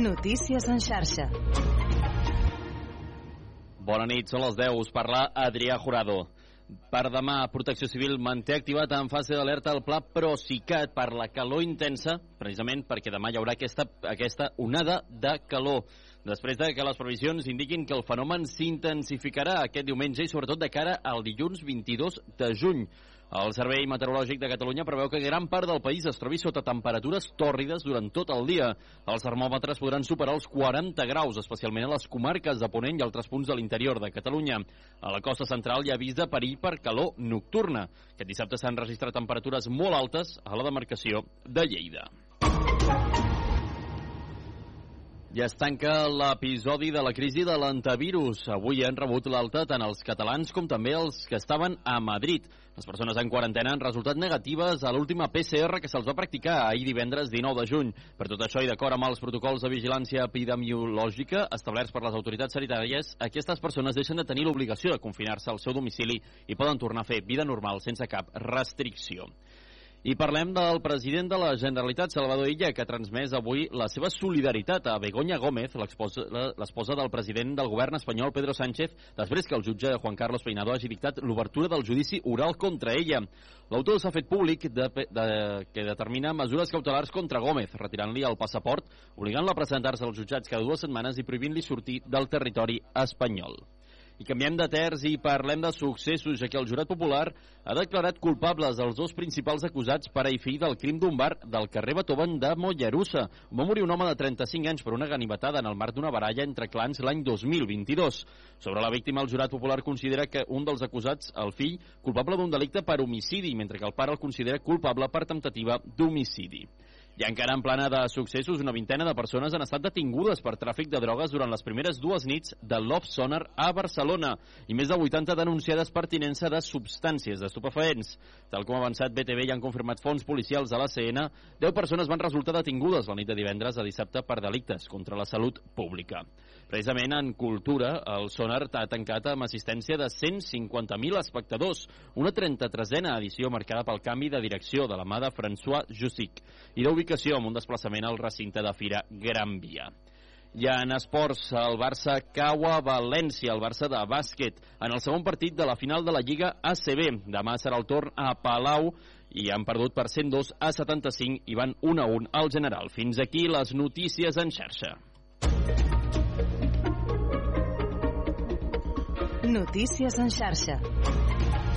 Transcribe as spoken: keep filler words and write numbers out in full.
Notícies en xarxa. Bona nit, són les deu, us parla Adrià Jurado. Per demà, Protecció Civil manté activat en fase d'alerta el pla Procicat per la calor intensa, precisament perquè demà hi haurà aquesta, aquesta onada de calor. Després de que les previsions indiquin que el fenomen s'intensificarà aquest diumenge i sobretot de cara al dilluns vint-i-dos de juny. El Servei Meteorològic de Catalunya preveu que gran part del país es trobi sota temperatures tòrrides durant tot el dia. Els termòmetres podran superar els quaranta graus, especialment a les comarques de Ponent i altres punts de l'interior de Catalunya. A la costa central hi ha avís de perill per calor nocturna. Aquest dissabte s'han registrat temperatures molt altes a la demarcació de Lleida. Ja es tanca l'episodi de la crisi de l'antivirus. Avui han rebut l'alta tant els catalans com també els que estaven a Madrid. Les persones en quarantena han resultat negatives a l'última P C R que se'ls va practicar ahir divendres dinou de juny. Per tot això i d'acord amb els protocols de vigilància epidemiològica establerts per les autoritats sanitàries, aquestes persones deixen de tenir l'obligació de confinar-se al seu domicili i poden tornar a fer vida normal sense cap restricció. I parlem del president de la Generalitat, Salvador Illa, que ha transmès avui la seva solidaritat a Begoña Gómez, l'esposa del president del govern espanyol, Pedro Sánchez, després que el jutge Juan Carlos Peinado hagi dictat l'obertura del judici oral contra ella. L'autor s'ha fet públic de, de, que determina mesures cautelars contra Gómez, retirant-li el passaport, obligant-la a presentar-se als jutjats cada dues setmanes i prohibint-li sortir del territori espanyol. I canviem de terç i parlem de successos, ja que el jurat popular ha declarat culpables els dos principals acusats pare i fill del crim d'un bar del carrer Beethoven de Mollerussa. Va morir un home de trenta-cinc anys per una ganivetada en el marc d'una baralla entre clans l'any dos mil vint-i-dos. Sobre la víctima, el jurat popular considera que un dels acusats, el fill, culpable d'un delicte per homicidi, mentre que el pare el considera culpable per temptativa d'homicidi. I encara en plana de successos, una vintena de persones han estat detingudes per tràfic de drogues durant les primeres dues nits de Love Sonar a Barcelona i més de vuitanta denunciades per tinença de substàncies estupefaents. Tal com ha avançat B T V i han confirmat fons policials a la C N, deu persones van resultar detingudes la nit de divendres a dissabte per delictes contra la salut pública. Precisament en cultura, el Sonar ha tancat amb assistència de cent cinquanta mil espectadors, una trenta-tresena edició marcada pel canvi de direcció de la mà de François Jussic i d'ubicació amb un desplaçament al recinte de Fira Gran Via. I en esports, el Barça cau a València, el Barça de bàsquet, en el segon partit de la final de la Lliga A C B. Demà serà el torn a Palau i han perdut per cent dos a setanta-cinc i van un a un al general. Fins aquí les notícies en xarxa. Notícies en xarxa.